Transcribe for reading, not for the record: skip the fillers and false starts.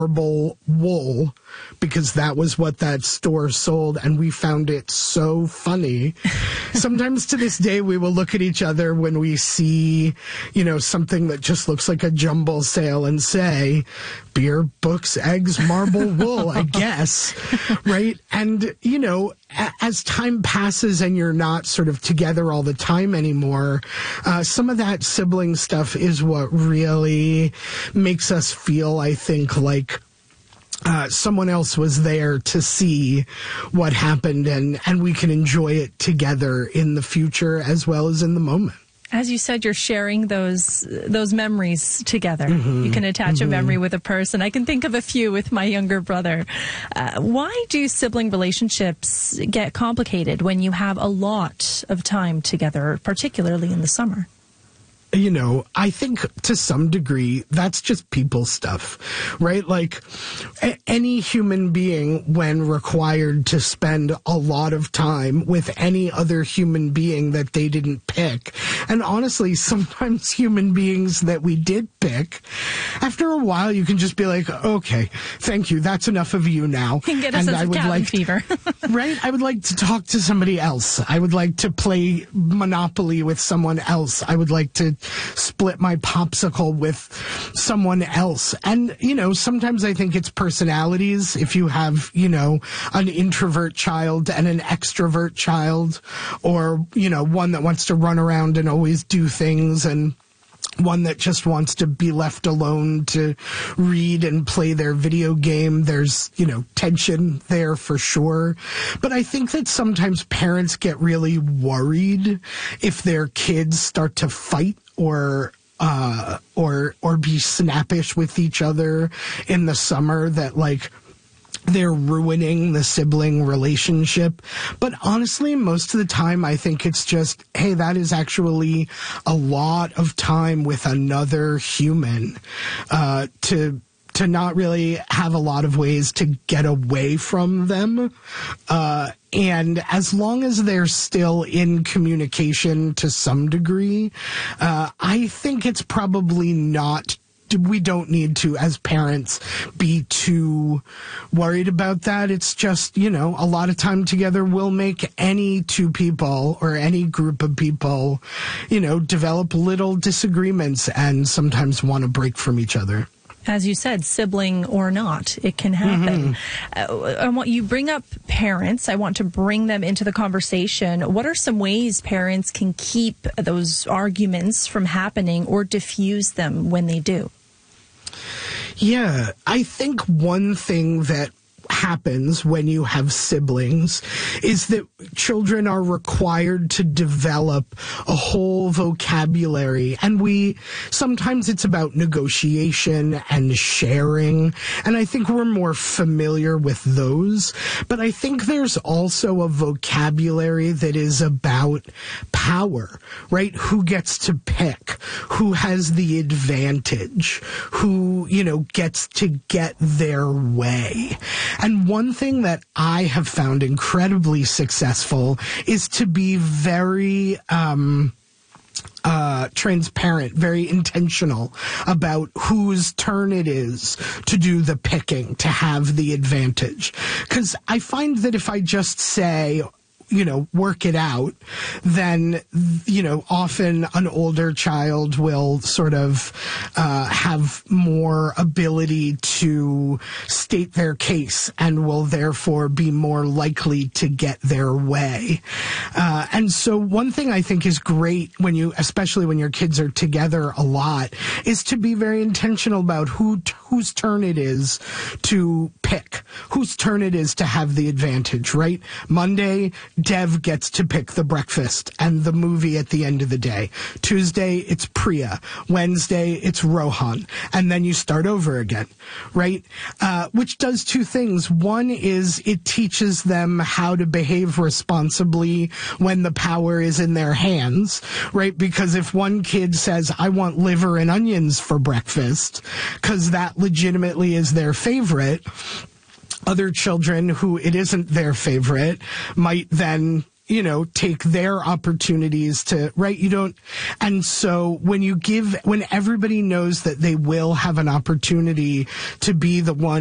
marble wool because that was what that store sold, and we found it so funny. Sometimes to this day we will look at each other when we see, something that just looks like a jumble sale and say, beer, books, eggs, marble, wool, I guess, right? And, as time passes and you're not sort of together all the time anymore, some of that sibling stuff is what really makes us feel, I think, like someone else was there to see what happened, and we can enjoy it together in the future as well as in the moment. As you said, you're sharing those memories together. Mm-hmm. You can attach a memory with a person. I can think of a few with my younger brother. Why do sibling relationships get complicated when you have a lot of time together, particularly in the summer? I think to some degree, that's just people stuff, right? Like any human being, when required to spend a lot of time with any other human being that they didn't pick, and honestly, sometimes human beings that we did pick, after a while, you can just be like, okay, thank you, that's enough of you now. You can get a sense of cabin fever. Right? I would like to talk to somebody else. I would like to play Monopoly with someone else. I would like to split my popsicle with someone else. And, sometimes I think it's personalities. If you have, an introvert child and an extrovert child, or, one that wants to run around and always do things, and one that just wants to be left alone to read and play their video game, there's, tension there for sure. But I think that sometimes parents get really worried if their kids start to fight or be snappish with each other in the summer, that they're ruining the sibling relationship. But honestly, most of the time, I think it's just, hey, that is actually a lot of time with another human, to not really have a lot of ways to get away from them. And as long as they're still in communication to some degree, I think it's probably not, we don't need to, as parents, be too worried about that. It's just, a lot of time together will make any two people or any group of people, develop little disagreements and sometimes want to break from each other. As you said, sibling or not, it can happen. I want you bring up parents. I want to bring them into the conversation. What are some ways parents can keep those arguments from happening or diffuse them when they do? Yeah, I think one thing that happens when you have siblings is that children are required to develop a whole vocabulary, and sometimes it's about negotiation and sharing, and I think we're more familiar with those. But I think there's also a vocabulary that is about power, right? Who gets to pick, who has the advantage, who, gets to get their way. And one thing that I have found incredibly successful is to be very transparent, very intentional about whose turn it is to do the picking, to have the advantage. Because I find that if I just say, work it out, then, often an older child will sort of have more ability to state their case and will therefore be more likely to get their way. And so one thing I think is great especially when your kids are together a lot, is to be very intentional about whose turn it is to pick, whose turn it is to have the advantage, right? Monday, Dev gets to pick the breakfast and the movie at the end of the day. Tuesday, it's Priya. Wednesday, it's Rohan. And then you start over again, right? Which does two things. One is it teaches them how to behave responsibly when the power is in their hands, right? Because if one kid says, I want liver and onions for breakfast, because that legitimately is their favorite, other children who it isn't their favorite might then take their opportunities to, right? You don't. And so when everybody knows that they will have an opportunity to be the one